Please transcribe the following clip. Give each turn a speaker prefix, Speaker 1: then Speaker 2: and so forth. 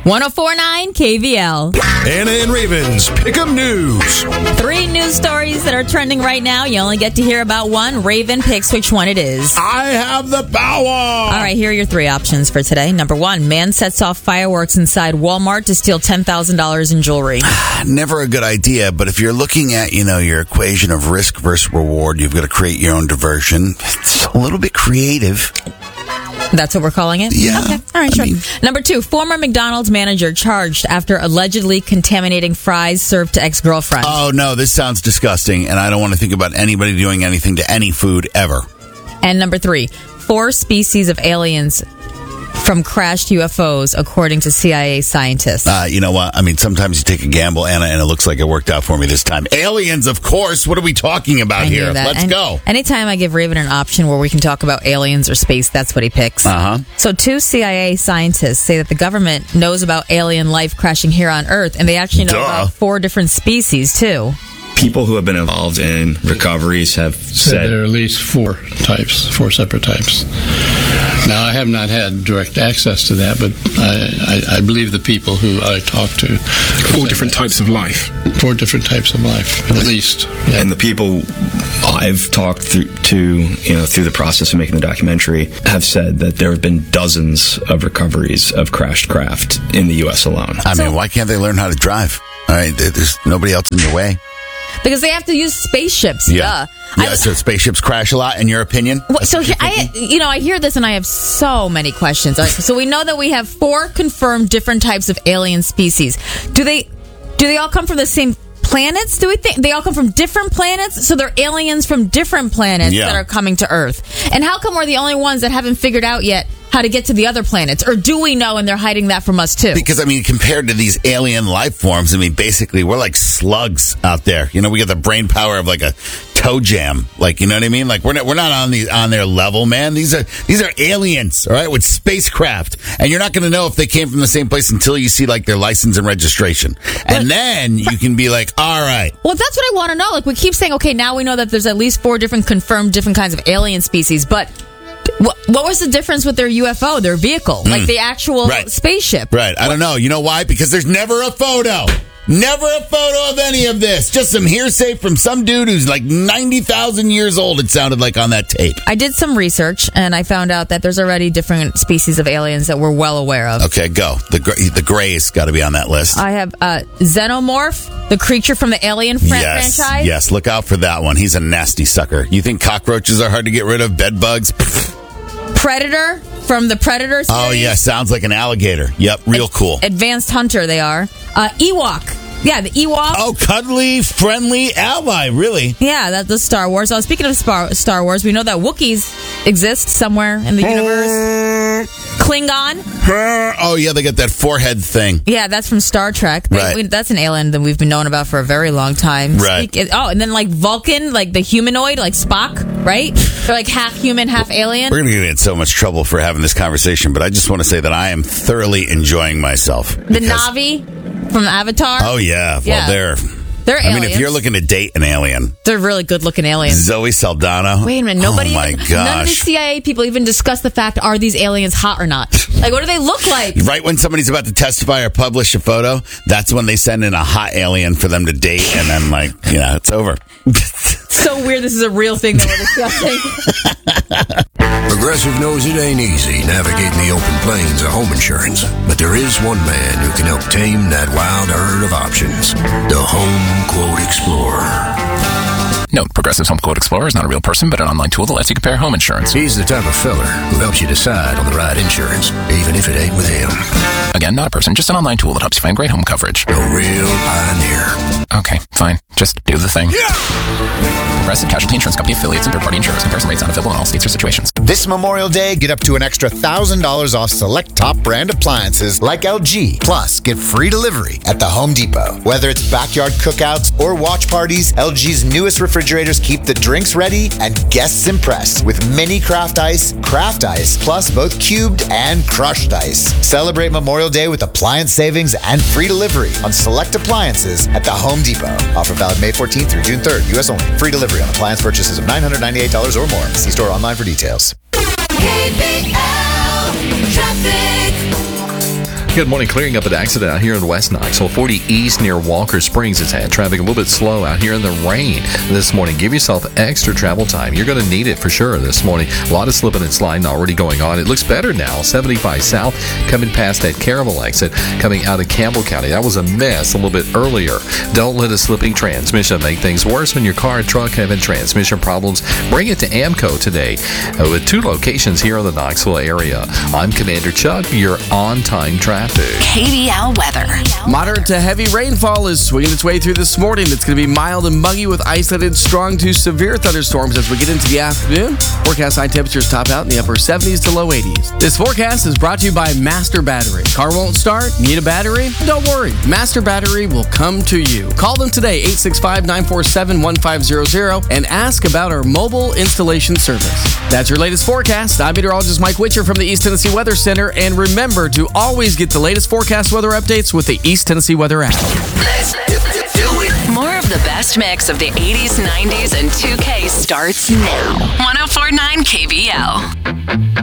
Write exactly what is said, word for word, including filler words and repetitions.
Speaker 1: one oh four point nine K V L.
Speaker 2: Anna and Raven's Pick'em News.
Speaker 1: Three news stories that are trending right now. You only get to hear about one. Raven picks which one it is.
Speaker 2: I have the power.
Speaker 1: All right, here are your three options for today. Number one, man sets off fireworks inside Walmart to steal ten thousand dollars in jewelry.
Speaker 3: Never a good idea, but if you're looking at, you know, your equation of risk versus reward, you've got to create your own diversion. It's a little bit creative.
Speaker 1: That's what we're calling it?
Speaker 3: Yeah.
Speaker 1: Okay. All right,
Speaker 3: I
Speaker 1: sure.
Speaker 3: mean-
Speaker 1: Number two, former McDonald's manager charged after allegedly contaminating fries served to ex-girlfriend.
Speaker 3: Oh, no, this sounds disgusting, and I don't want to think about anybody doing anything to any food ever.
Speaker 1: And number three, four species of aliens from crashed U F Os, according to C I A scientists.
Speaker 3: Uh, you know what? I mean, sometimes you take a gamble, Anna, and it looks like it worked out for me this time. Aliens, of course. What are we talking about
Speaker 1: I knew
Speaker 3: here?
Speaker 1: that.
Speaker 3: Let's
Speaker 1: And
Speaker 3: go.
Speaker 1: Anytime I give Raven an option where we can talk about aliens or space, that's what he picks.
Speaker 3: Uh-huh.
Speaker 1: So two C I A scientists say that the government knows about alien life crashing here on Earth, and they actually know
Speaker 3: Duh.
Speaker 1: about four different species, too.
Speaker 4: People who have been involved in recoveries have
Speaker 5: Said
Speaker 4: said
Speaker 5: there are at least four types, four separate types. Now, I have not had direct access to that, but I, I, I believe the people who I talked to.
Speaker 2: Four different types of life.
Speaker 5: Four different types of life, at least. Yeah.
Speaker 4: and the people I've talked through, to, you know, through the process of making the documentary have said that there have been dozens of recoveries of crashed craft in the U S alone.
Speaker 3: I
Speaker 1: So-
Speaker 3: mean, why can't they learn how to drive? All right, there- there's nobody else in the way.
Speaker 1: Because they have to use spaceships.
Speaker 3: Yeah.
Speaker 1: Duh.
Speaker 3: Yeah,
Speaker 1: I-
Speaker 3: so spaceships crash a lot, in your opinion?
Speaker 1: Well,
Speaker 3: That's
Speaker 1: so
Speaker 3: what
Speaker 1: here,
Speaker 3: you're
Speaker 1: I,
Speaker 3: thinking?
Speaker 1: you know, I hear this and I have so many questions. All right, so we know that we have four confirmed different types of alien species. Do they, do they all come from the same planets? Do we think they all come from different planets? So they're aliens from different planets
Speaker 3: Yeah.
Speaker 1: that are coming to Earth. And how come we're the only ones that haven't figured out yet how to get to the other planets? Or do we know and they're hiding that from us too?
Speaker 3: Because, I mean, compared to these alien life forms, I mean, basically, we're like slugs out there. You know, we got the brain power of like a toe jam. Like, you know what I mean? Like, we're not, we're not on the, on their level, man. These are, these are aliens, all right, with spacecraft. And you're not going to know if they came from the same place until you see like their license and registration. And then you can be like, all right.
Speaker 1: Well, that's what I want to know. Like, we keep saying, okay, now we know that there's at least four different confirmed different kinds of alien species, but what, what was the difference with their U F O, their vehicle? Like the actual
Speaker 3: Right.
Speaker 1: spaceship?
Speaker 3: Right. I don't know. You know why? Because there's never a photo. Never a photo of any of this. Just some hearsay from some dude who's like ninety thousand years old, it sounded like on that tape.
Speaker 1: I did some research, and I found out that there's already different species of aliens that we're well aware of.
Speaker 3: Okay, go. The gr- the Gray's got to be on that list.
Speaker 1: I have uh, Xenomorph, the creature from the Alien fran-
Speaker 3: yes,
Speaker 1: franchise.
Speaker 3: yes. Look out for that one. He's a nasty sucker. You think cockroaches are hard to get rid of? Bed bugs?
Speaker 1: Predator from the Predator series.
Speaker 3: Oh yeah, sounds like an alligator. Yep, real cool.
Speaker 1: Advanced Hunter, they are. Uh, Ewok. Yeah, the Ewok.
Speaker 3: Oh, cuddly, friendly ally. Really?
Speaker 1: Yeah, that's the Star Wars. Oh, speaking of Star, Star Wars, we know that Wookiees exist somewhere in the universe. Klingon.
Speaker 3: Oh yeah, they got that forehead thing.
Speaker 1: Yeah, that's from Star Trek. They-
Speaker 3: Right.
Speaker 1: we- that's an alien that we've been known about for a very long time.
Speaker 3: Right.
Speaker 1: Speak- oh, and then like Vulcan, like the humanoid, like Spock, right? They're like half human, half alien.
Speaker 3: We're going to get in so much trouble for having this conversation, but I just want to say that I am thoroughly enjoying myself.
Speaker 1: The
Speaker 3: because-
Speaker 1: Navi from Avatar.
Speaker 3: Oh yeah, well
Speaker 1: Yeah.
Speaker 3: they're.
Speaker 1: They're
Speaker 3: I mean,
Speaker 1: aliens.
Speaker 3: if you're looking to date an alien,
Speaker 1: They're really good looking aliens.
Speaker 3: Zoe Saldana.
Speaker 1: Wait a minute, nobody
Speaker 3: Oh my
Speaker 1: even,
Speaker 3: gosh!
Speaker 1: none of the C I A people even discuss the fact, are these aliens hot or not? Like, what do they look like?
Speaker 3: Right when somebody's about to testify or publish a photo, that's when they send in a hot alien for them to date, and then like, you know, it's over.
Speaker 1: So weird this is a real thing that we're discussing.
Speaker 6: Progressive knows it ain't easy navigating the open plains of home insurance, but there is one man who can help tame that wild herd of options. The Home Quote Explorer.
Speaker 7: Note, Progressive's Home Quote Explorer is not a real person, but an online tool that lets you compare home insurance.
Speaker 6: He's the type of feller who helps you decide on the right insurance, even if it ain't with him.
Speaker 7: Again, not a person, just an online tool that helps you find great home coverage.
Speaker 6: A real pioneer.
Speaker 7: Okay, fine. Just do the thing. Progressive Casualty Insurance Company affiliates and third-party insurers. Comparison rates not available in all states or situations.
Speaker 8: This Memorial Day, get up to an extra one thousand dollars off select top brand appliances like L G. Plus, get free delivery at the Home Depot. Whether it's backyard cookouts or watch parties, L G's newest refrigerators keep the drinks ready and guests impressed with mini craft ice, craft ice, plus both cubed and crushed ice. Celebrate Memorial Day with appliance savings and free delivery on select appliances at the Home Depot. Offer valid May fourteenth through June third, U S only. Free delivery on appliance purchases of nine hundred ninety-eight dollars or more. See store online for details.
Speaker 9: K B L Traffic. Good morning. Clearing up an accident out here in West Knoxville. forty East near Walker Springs has had traffic a little bit slow out here in the rain this morning. Give yourself extra travel time. You're going to need it for sure this morning. A lot of slipping and sliding already going on. It looks better now. seventy-five South coming past that Caravel exit coming out of Campbell County. That was a mess a little bit earlier. Don't let a slipping transmission make things worse when your car and truck having transmission problems. Bring it to AMCO today uh, with two locations here in the Knoxville area. I'm Commander Chuck, your on-time traffic.
Speaker 10: K B L weather.
Speaker 11: Moderate to heavy rainfall is swinging its way through this morning. It's going to be mild and muggy with isolated strong to severe thunderstorms as we get into the afternoon. Forecast high temperatures top out in the upper seventies to low eighties. This forecast is brought to you by Master Battery. Car won't start? Need a battery? Don't worry. Master Battery will come to you. Call them today, eight six five, nine four seven, one five zero zero, and ask about our mobile installation service. That's your latest forecast. I'm meteorologist Mike Witcher from the East Tennessee Weather Center, and remember to always get the latest forecast weather updates with the East Tennessee Weather app.
Speaker 10: Let's do it. More of the best mix of the eighties, nineties, and two K starts now. one oh four point nine K B L.